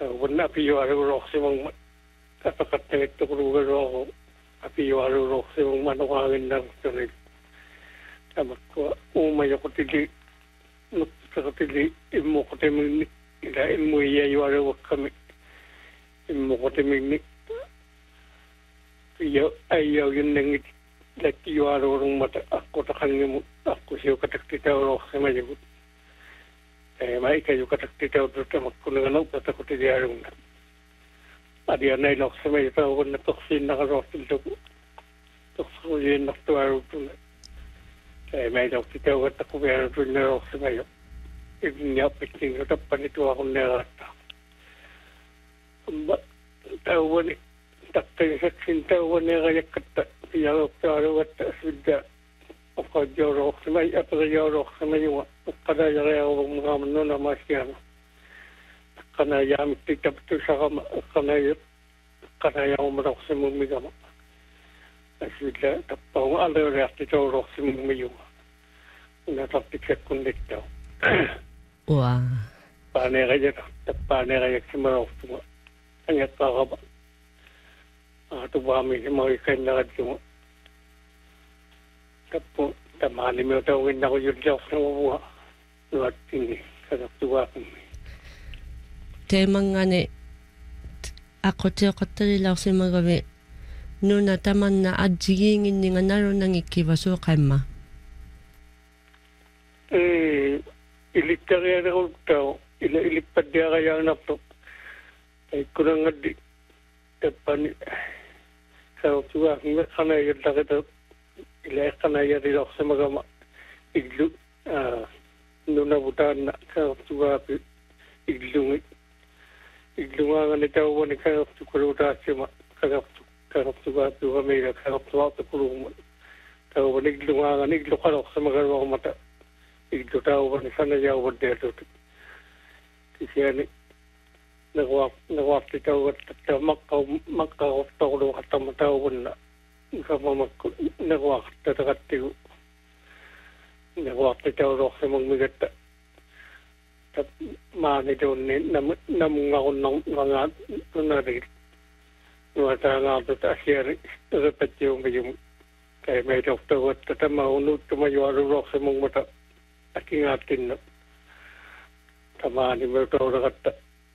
wala piyo ro si mong kapakatay to ro piyo ro si mong manukangin ng tunay tamak ko umayo ko tili nukatili imo ko timi ila imo iya ro kami imo ko timi iyo ayo yun nang laki ro mata ako takan mo ako siyo katakita ro si mayo mai kayu katakita ro tamak ko nang pata ko tili arong adi anay lok sa may tao na toksin na karotil to tokso yun na tuwaro to na kaya may lok kita wat ako pero to na lok sa mayo ibig niya piting ko tapan ito ako narata tao ni takta sa tao ni kaya kata kaya tao at aswida ako joro sa may apara joro sa mayo kada yara ako mga mano na masyano kana yam titap tu saka kana yang merok semua migama asila tapau ala reakti tau rok semua miyu na tapik kundik tau wah pane kaya semua tu hanya kau apa tu bami semua ikan nak semua tapu tamani meu tau inna ko yudjau semua buat tinggi kada tua Temangane ako tiyo katalilaw si magabi nuna taman na adjigingin ni nga naroon ng ikibaso kama. Iliktarya na ko tao, ilipad niya kaya na po. Ay kurang nga di, tapan, sa tuwa, kanaya na kita, ilay kanaya rin ako sa magama, iglu, nuna butaan na, sa tuwa, iglungit. Iglungangan ni tao ni kaya tu kuruta sima kaya tu ba tu kami kaya tu ba tu kurung tao ni iglungangan iglukalo sa magaro mata iglu tao ni sana yaw wade tu kisiya ni nagwak ti tao at makkaw tao do at tao na kama nagwak tatakat ti nagwak ti tao do sa magmigata mani doon ni namunga ko ng mga narit nuwata nga ito asya repet yung kaya may doktor at tatamahunod tumayo arurok sa mong mata aking na tamani may tao na kata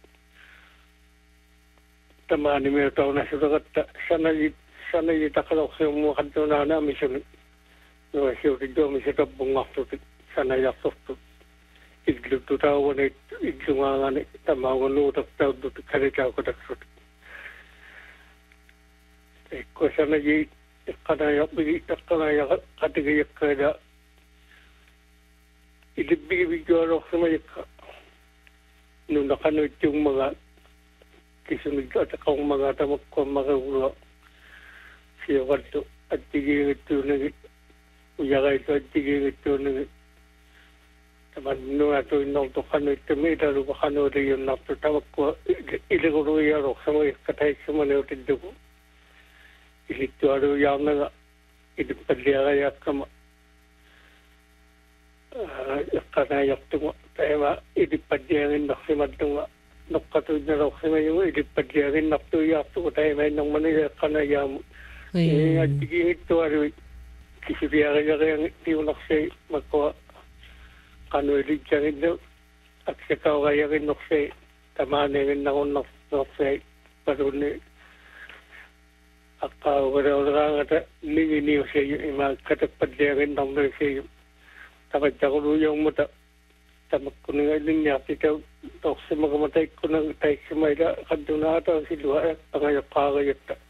tamani may tao na siya kata sana yitakalok sa mga kanto na namin siya nuwa siya rin siya tabong akto sana yakto iglu tu tao ni iglungangan ni tamawan utak tao tu karita ko taksot ko sana ji kanaya katigayak kada ilibig ro sa mayka nung nakanood yung mga kisunod at akong mga tamak ko makahula siya kanto at tiging ito nang uyakay ito at tiging ito nang no ato no to kano itme daru kano de yon na to tawak ko ile ko ro ya ro samo katay samo ne utiddo ko ile to aru ya na ile padya ya kama kana ya to tema ile padya ngin nak simat to nok kato na ro samo yo ile padya ngin nak to ya to tema nang mani kana ya adigi to aru kisiya ya ti unak say makwa kanu iligyan ito at sikaw kaya rin nukse tamane rin ako nukse paruni akaw wala nga ninginiw sa iyo ima katagpadya rin nang sa iyo tapad ako yung mata tamak ko nga niya ikaw nukse magamatay ko ng tay sa mayla kanto na ata si luha pangayak kakayat ta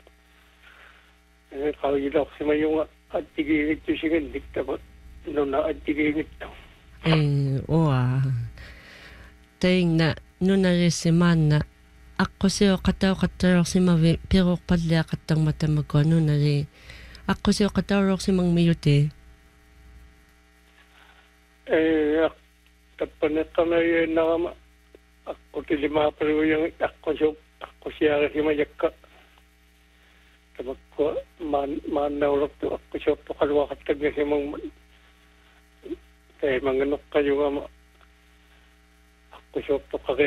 kawin nukse mayong at tigingit yung siya hindi tapos nung na at tigingit ta oa. Tayong na, nung narisiman na, ako siyo kataw si mawi, pero padla katang matamag ko, nung nari, ako siyo kataw si mang miyute. Tapanet ka na yun na, ako tilima pa rin yung, ako siya si mayak ka. Tamag ko, manawlok to, ako siya to kalwa katag na si mang kaya manganok kayo nga ako siya to